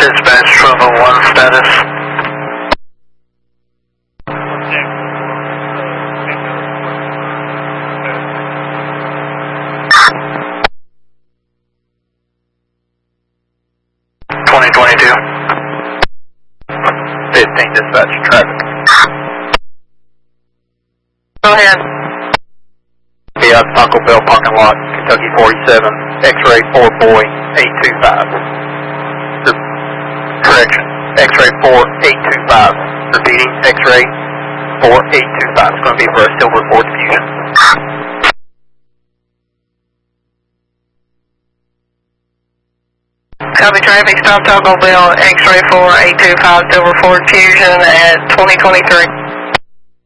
Dispatch 1201 status. Dispatch traffic. Go ahead. Be out Taco Bell parking lot, Kentucky 47, X-ray 44825. Correction, X-ray 4825. Repeating, X-ray 4825. It's going to be for a silver 4 diffusion. Copy traffic, stop Taco Bell, X-ray 4825, silver 4 diffusion at 2023.